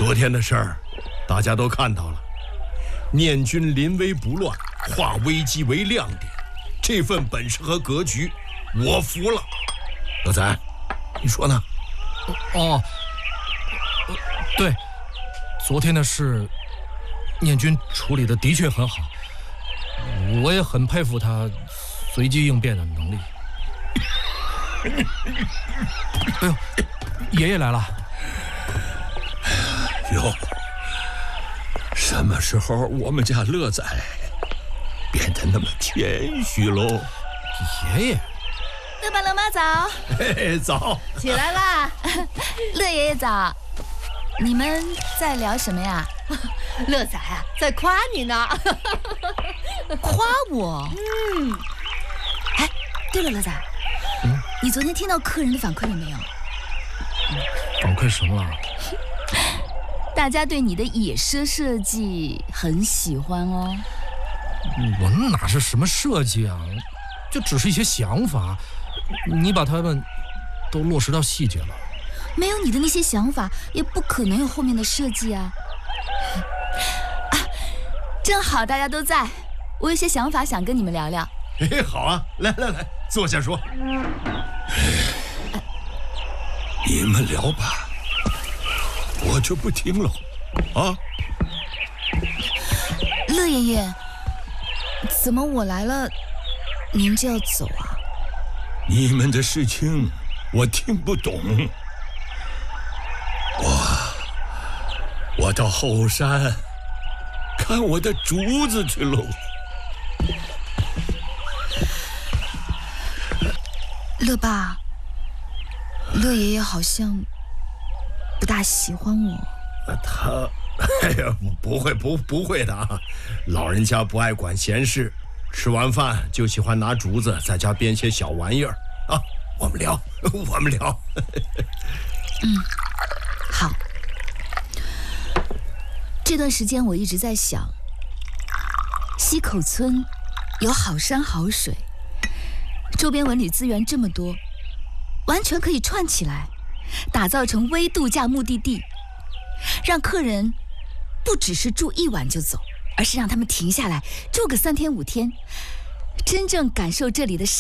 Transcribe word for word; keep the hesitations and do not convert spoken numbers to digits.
昨天的事儿，大家都看到了。念君临危不乱，化危机为亮点，这份本事和格局，我服了。乐仔，你说呢？ 哦，呃、对，昨天的事，念君处理的的确很好，我也很佩服他随机应变的能力。哎呦，爷爷来了！ 哟，什么时候我们家乐仔变得那么谦虚喽？ 爷爷， 乐爸乐妈早。 嘿嘿，早， 起来啦！乐爷爷早。你们在聊什么呀？ 乐仔啊，在夸你呢。 夸我？ 嗯。 哎，对了，乐仔， 嗯， 你昨天听到客人的反馈了没有？ 反馈什么了？ 大家对你的野奢设计很喜欢哦。 我哪是什么设计啊，就只是一些想法，你把它们都落实到细节了。 没有你的那些想法，也不可能有后面的设计啊。啊，正好大家都在，我有些想法想跟你们聊聊。 嘿，好啊，来来来，坐下说。 你们聊吧，我就不听了。啊， 乐爷爷，怎么我来了，您就要走啊？ 你们的事情我听不懂。我我到后山看我的竹子去喽。 乐爸，乐爷爷好像不大喜欢我。 他，哎呀，不会不不会的啊，老人家不爱管闲事，吃完饭就喜欢拿竹子在家编些小玩意儿啊。我们聊，我们聊。 嗯，好。这段时间我一直在想，溪口村有好山好水，周边文旅资源这么多，完全可以串起来，打造成微度假目的地，让客人不只是住一晚就走，而是让他们停下来住个三天五天，真正感受这里的